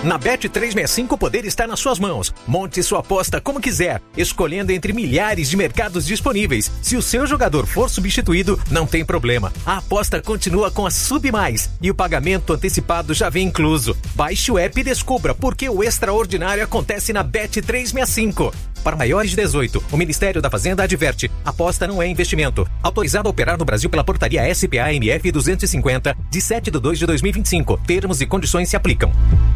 Na Bet365 o poder está nas suas mãos. Monte sua aposta como quiser, escolhendo entre milhares de mercados disponíveis. Se o seu jogador for substituído, não tem problema. A aposta continua com a Sub Mais e o pagamento antecipado já vem incluso. Baixe o app e descubra por que o extraordinário acontece na Bet365. Para maiores de 18, o Ministério da Fazenda adverte: aposta não é investimento. Autorizado a operar no Brasil pela portaria SPA-MF 250, de 7/2/2025. Termos e condições se aplicam.